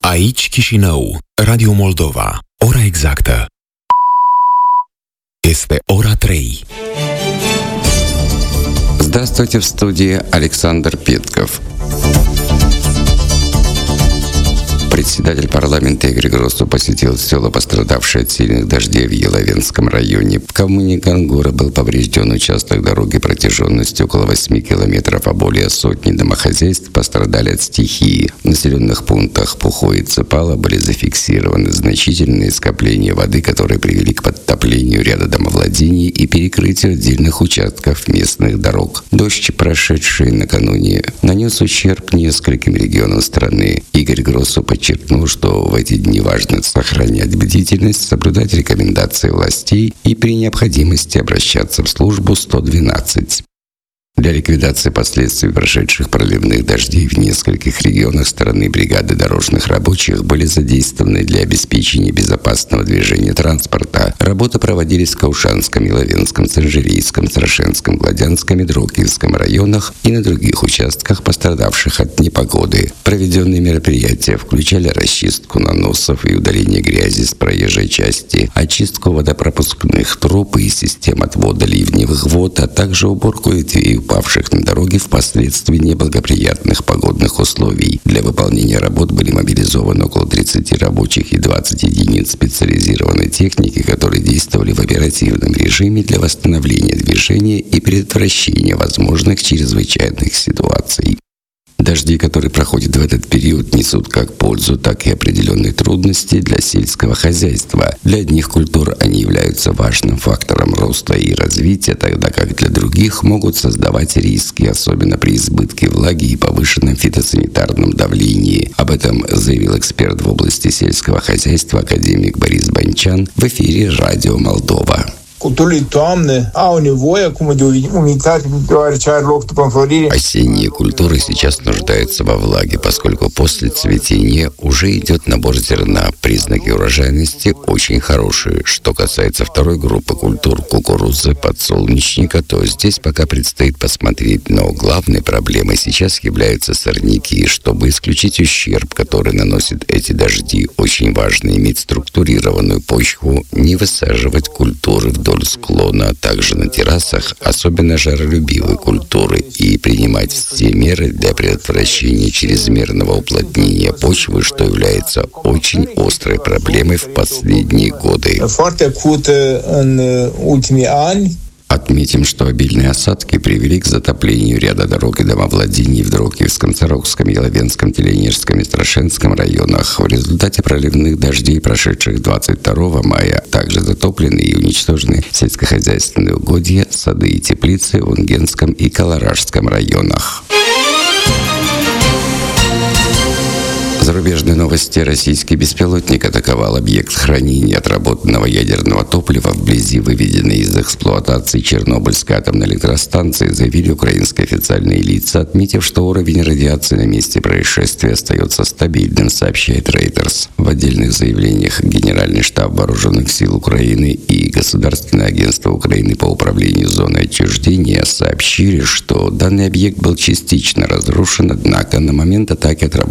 Aici Chișinău, Radio Moldova. Ora exactă este ora 3. Здравствуйте, в студии Александр Петков. Председатель парламента Игорь Гросу посетил села, пострадавшие от сильных дождей в Еловенском районе. В коммуне Гангора был поврежден участок дороги протяженностью около 8 километров, а более сотни домохозяйств пострадали от стихии. В населенных пунктах Пухой и Цепало были зафиксированы значительные скопления воды, которые привели к подтоплению ряда домовладений и перекрытию отдельных участков местных дорог. Дождь, прошедший накануне, нанес ущерб нескольким регионам страны. Игорь Гросу подчеркнул, что в эти дни важно сохранять бдительность, соблюдать рекомендации властей и при необходимости обращаться в службу 112. Для ликвидации последствий прошедших проливных дождей в нескольких регионах страны бригады дорожных рабочих были задействованы для обеспечения безопасного движения транспорта. Работы проводились в Каушанском, Еловенском, Санжирейском, Страшенском, Гладянском и Дрокинском районах и на других участках, пострадавших от непогоды. Проведенные мероприятия включали расчистку наносов и удаление грязи с проезжей части, очистку водопропускных труб и систем отвода ливневых вод, а также уборку ветвей, упавших на дороге впоследствии неблагоприятных погодных условий. Для выполнения работ были мобилизованы около 30 рабочих и 20 единиц специализированной техники, которые действовали в оперативном режиме для восстановления движения и предотвращения возможных чрезвычайных ситуаций. Дожди, которые проходят в этот период, несут как пользу, так и определенные трудности для сельского хозяйства. Для одних культур они являются важным фактором роста и развития, тогда как для других могут создавать риски, особенно при избытке влаги и повышенном фитосанитарном давлении. Об этом заявил эксперт в области сельского хозяйства академик Борис Банчан в эфире «Радио Молдова». Осенние культуры сейчас нуждаются во влаге, поскольку после цветения уже идет набор зерна. Признаки урожайности очень хорошие. Что касается второй группы культур кукурузы, подсолнечника, то здесь пока предстоит посмотреть. Но главной проблемой сейчас являются сорняки. Чтобы исключить ущерб, который наносят эти дожди, очень важно иметь структурированную почву, не высаживать культуры вдоль склона, а также на террасах, особенно жаролюбивой культуры, и принимать все меры для предотвращения чрезмерного уплотнения почвы, что является очень острой проблемой в последние годы. Отметим, что обильные осадки привели к затоплению ряда дорог и домовладений в Дрокинском, Царокском, Еловенском, Теленежском и Страшенском районах. В результате проливных дождей, прошедших 22 мая, также затоплены и уничтожены сельскохозяйственные угодья, сады и теплицы в Унгенском и Каларажском районах. Зарубежные новости. Российский беспилотник атаковал объект хранения отработанного ядерного топлива вблизи выведенной из эксплуатации Чернобыльской атомной электростанции, заявили украинские официальные лица, отметив, что уровень радиации на месте происшествия остается стабильным, сообщает Reuters. В отдельных заявлениях Генеральный штаб Вооруженных сил Украины и Государственное агентство Украины по управлению зоной отчуждения сообщили, что данный объект был частично разрушен, однако на момент атаки отработанного